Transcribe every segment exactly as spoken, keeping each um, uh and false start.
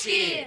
kopaczki!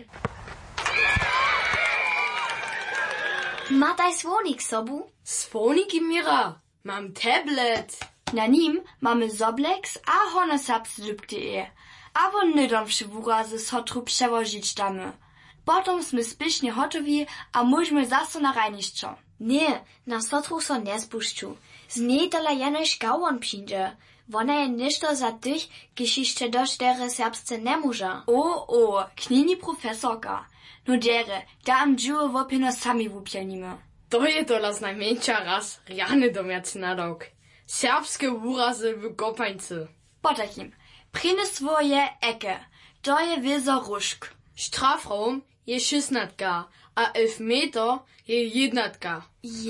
Ma daj słonik sobu? Słoniki Mira, mam tablet. Na nim mamy Soblex a honosapsdyb.de. A won nydom wszy wurazy sotru przewozić damy. Potom sme spišne hotowi, a môžeme zase na rajnišćo. Nie, na sotru so nie spušću. Z niej dola jenoś gałon przyjdzie. Wona je ništo za tych, kiž jeszcze do cztery serbsce nie może. O, o, knini profesorka. No dere, da am dżuo wopino sami wupielnimy. To je dola znajmniejsza raz rany domiac nadok. Serbskie urazy w Kopańcy. Potakim, prine swoje eke. To je wizo ruszk. Strafraum je šestnatka, a elf meter je jednatka.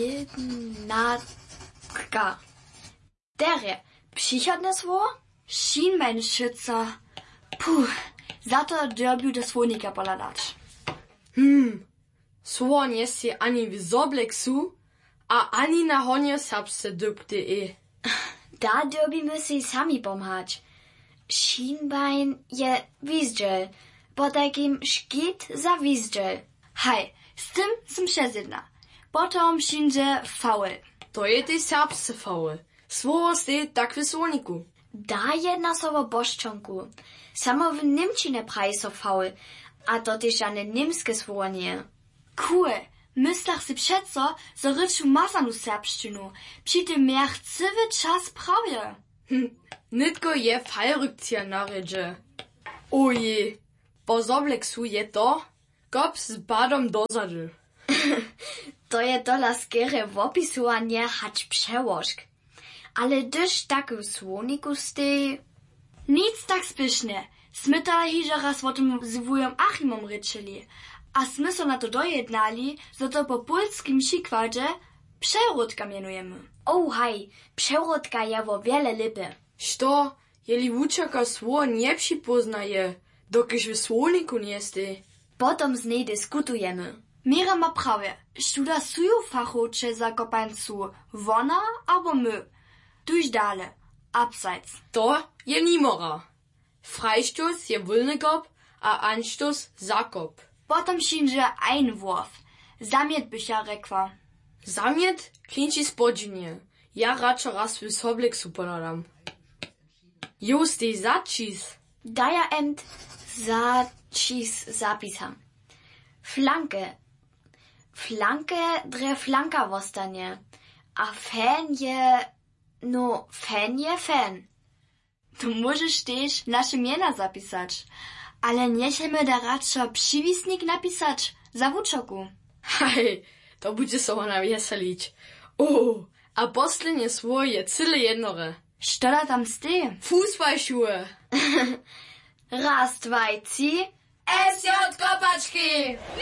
Jednatka. Dere, przychodne sło? Schienbeinschützer. Puh, za to derbiu do słonika poladać. Hmm, słon jest je ani w Soblexu, a ani na honie sapsdyb.de. Da derbimy si sami pomhać. Schienbein je wizdziel. Po takim szkit za wizdziel. Hej, z tym som przezjedna. Potom przyjdzie faul. To je ty serbsce faul. Słowo stej tak w słoniku. Da jedna sowo boszczonku. Samo w Niemčine praji so faul, a to też żadne niemskie słowo nie. Cool, myslach si přeco, zo ryczu masanu serbszczynu. Przy tym miach cywy czas prawie. Hm, nitko je fallrücktier na rydze. Oje, po Soblexu je to, kop z badom dozady. To je dola skere w opisu, a nie hać przełożk. Ale gdyż tak w słoniku stej... Nic tak spišne. Sme ta hižo raz o tym z wujom Achimom ryczyli. A sme so na to dojednali, że to po polskim przykładzie przerodka mianujemy. O haj, przerodka je wo wiele lipy. Što, jeli wučaka słowo nie przypoznaje, dokiż w słoniku nie stej. Potom z niej dyskutujemy. Mira ma prawie. Študa suju fachowcze za Kopańcu. Wona albo my. Tuż dale. Abseits. To je nimora. Freistoß je wolny kop, a Anstoß zakop. Potom przyjdzie Einwurf. Zamiet bych ja rekła. Zamiet klinči spodźnie. Ja radšo raz w Soblexu poladam. Justej začis. Da ja emt začis zapisam. Flanke. Flanke dre flanka wostanie. A fan je... No, fan je fan. To możesz też nasze miena zapisać. Ale nie chcemy da radšo przywisnik napisać za wuczoku. Hej, to będzie so nawieselić. O, a poslednie słowo je cyle jednore. Što da tam stej? Fußballschuhe. Raz, dwaj, trzy. S J Kopaczki!